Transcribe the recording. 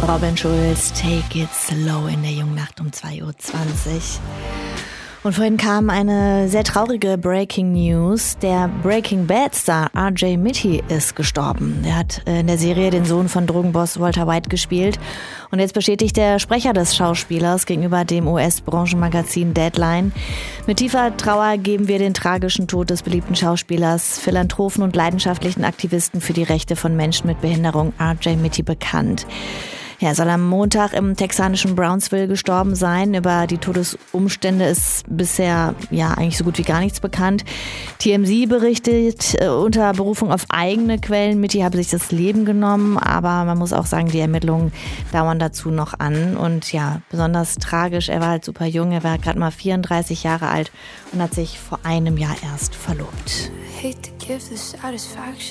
Robin Schulz, Take It Slow in der Jungnacht um 2:20 Uhr. Und vorhin kam eine sehr traurige Breaking News. Der Breaking Bad Star RJ Mitte ist gestorben. Er hat in der Serie den Sohn von Drogenboss Walter White gespielt. Und jetzt bestätigt der Sprecher des Schauspielers gegenüber dem US-Branchenmagazin Deadline: Mit tiefer Trauer geben wir den tragischen Tod des beliebten Schauspielers, Philanthropen und leidenschaftlichen Aktivisten für die Rechte von Menschen mit Behinderung RJ Mitte bekannt. Er soll am Montag im texanischen Brownsville gestorben sein. Über die Todesumstände ist bisher eigentlich so gut wie gar nichts bekannt. TMZ berichtet unter Berufung auf eigene Quellen, Mitte habe sich das Leben genommen, aber man muss auch sagen, die Ermittlungen dauern dazu noch an. Und ja, besonders tragisch, er war halt super jung, er war gerade mal 34 Jahre alt und hat sich vor einem Jahr erst verlobt.